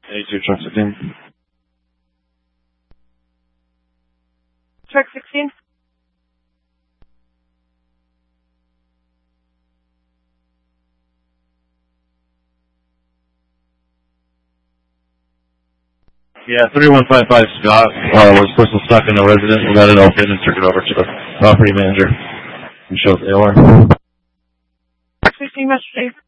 82, truck 16. Truck 16. Yeah, 3155 Scott was supposed to stuck in a residence. We got it open and took it over to the property manager. He shows AOR. 16 Mr.